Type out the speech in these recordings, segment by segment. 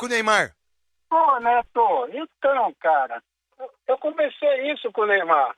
com o Neymar? Ô, Neto, então, cara, eu comecei isso com o Neymar.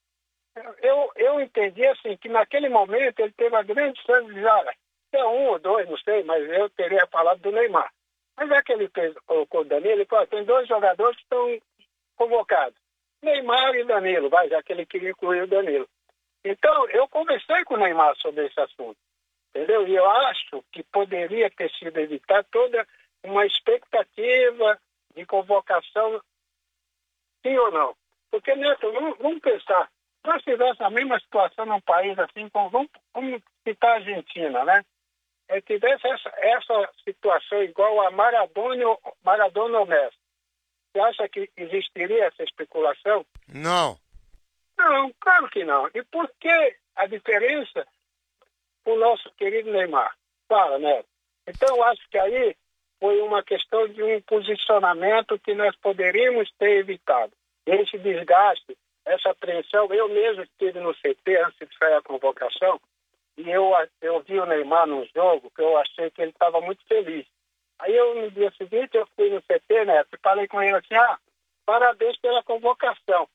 Eu entendi assim que naquele momento ele teve a grande chance de já, é um ou dois, não sei, mas eu teria falado do Neymar. Mas é que ele colocou o Danilo, ele falou, tem dois jogadores que estão convocados. Neymar e Danilo, já que ele queria incluir o Danilo. Então, eu conversei com o Neymar sobre esse assunto, entendeu? E eu acho que poderia ter sido evitar toda uma expectativa de convocação, sim ou não. Porque, Neto, vamos pensar, se nós tivéssemos a mesma situação num país assim, vamos citar a Argentina, né? Tivesse essa situação igual a Maradona ou Messi. Você acha que existiria essa especulação? Não. Não, claro que não. E por que a diferença com o nosso querido Neymar? Fala, Neto. Então, eu acho que aí foi uma questão de um posicionamento que nós poderíamos ter evitado. Esse desgaste, essa apreensão, eu mesmo estive no CT antes de sair a convocação, e eu vi o Neymar num jogo que eu achei que ele estava muito feliz. Aí no dia seguinte eu fui no CT, né, e falei com ele assim, parabéns pela convocação.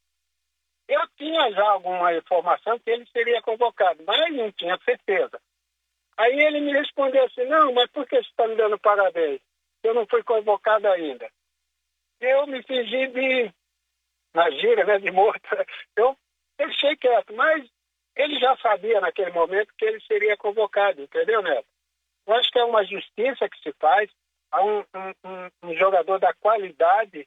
Eu tinha já alguma informação que ele seria convocado, mas não tinha certeza. Aí ele me respondeu assim, não, mas por que você está me dando parabéns? Eu não fui convocado ainda. Eu me fingi na gíria, né, de morto. Eu deixei quieto, mas ele já sabia naquele momento que ele seria convocado, entendeu, Neto? Eu acho que é uma justiça que se faz a um jogador da qualidade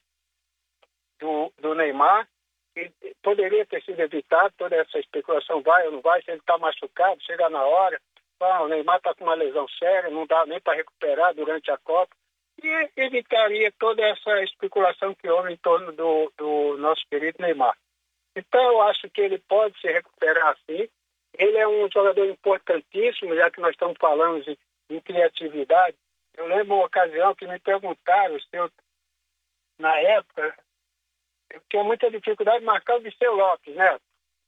do Neymar, que poderia ter sido evitado toda essa especulação, vai ou não vai, se ele está machucado, chega na hora, o Neymar está com uma lesão séria, não dá nem para recuperar durante a Copa, e evitaria toda essa especulação que houve em torno do nosso querido Neymar. Então, eu acho que ele pode se recuperar sim. Ele é um jogador importantíssimo, já que nós estamos falando em criatividade. Eu lembro uma ocasião que me perguntaram se eu, na época, eu tinha muita dificuldade de marcar o Viseu Lopes, né?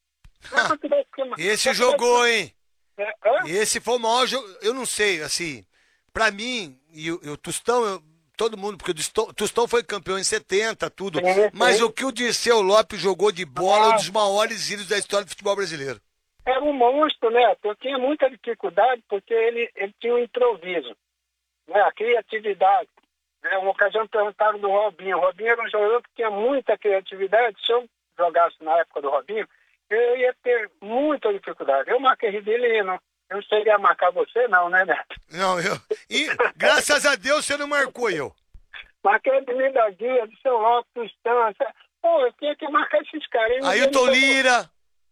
Esse jogou, hein? Esse foi o maior jogo. Eu não sei, assim, pra mim, e o Tostão, todo mundo, porque o Tostão foi campeão em 70, tudo. Sim. Mas o que o Dirceu Lopes jogou de bola é um dos maiores ídolos da história do futebol brasileiro. Era um monstro, né? Eu tinha muita dificuldade porque ele tinha um improviso, né? A criatividade. Né? Uma ocasião perguntaram do Robinho. O Robinho era um jogador que tinha muita criatividade. Se eu jogasse na época do Robinho, eu ia ter muita dificuldade. Eu marquei Rivelino. Eu não seria marcar você, não, né, Neto? Não, e graças a Deus você não marcou eu. Marquei Edmir da Guia, do seu Lopes, Distância. Pô, eu tinha que marcar esses caras. Ailton Lira.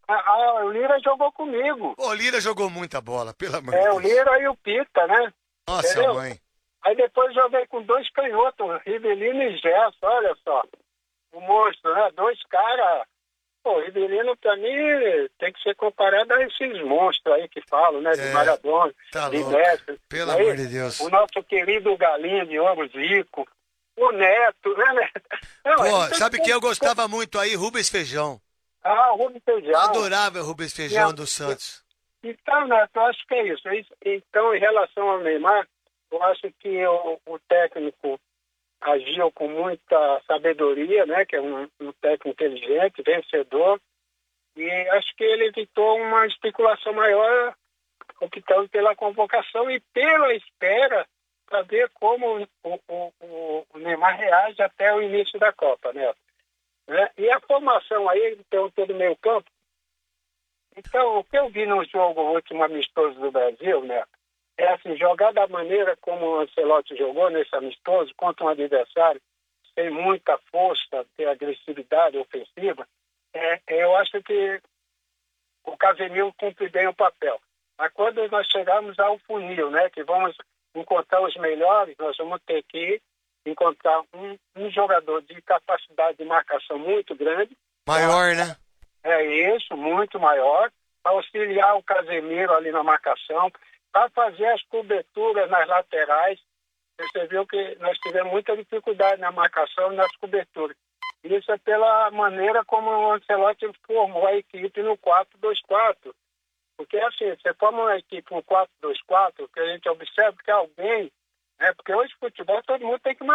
O Lira jogou comigo. O Lira jogou muita bola, pelo amor de Deus. O Lira e o Pita, né? Nossa, entendeu? Mãe. Aí depois joguei com dois canhotos, Rivelino e Gerson, olha só. O monstro, né? Dois caras. Pô, Rivelino, pra mim, tem que ser comparado a esses monstros aí que falam, né? De Maradona, de Messi. Pelo amor de Deus. O nosso querido Galinha de Ombro Zico. O Neto, né, Neto? Pô, sabe quem eu gostava muito aí? Rubens Feijão. O Rubens Feijão. Eu adorava o Rubens Feijão do Santos. Então, Neto, eu acho que é isso. Então, em relação ao Neymar, eu acho que o técnico agiu com muita sabedoria, né? Que é um técnico inteligente, vencedor. E acho que ele evitou uma especulação maior, optando pela convocação e pela espera para ver como o Neymar reage até o início da Copa, né? E a formação aí, então, todo meio campo. Então, o que eu vi no jogo último amistoso do Brasil, né? É assim, jogar da maneira como o Ancelotti jogou nesse amistoso contra um adversário sem muita força, ter agressividade ofensiva, eu acho que o Casemiro cumpre bem o papel. Mas quando nós chegarmos ao funil, né, que vamos encontrar os melhores, nós vamos ter que encontrar um jogador de capacidade de marcação muito grande. Maior, né? É isso, muito maior, para auxiliar o Casemiro ali na marcação, para fazer as coberturas nas laterais. Você viu que nós tivemos muita dificuldade na marcação e nas coberturas. Isso é pela maneira como o Ancelotti formou a equipe no 4-2-4. Porque assim, você forma uma equipe no 4-2-4, que a gente observa que alguém, porque hoje futebol todo mundo tem que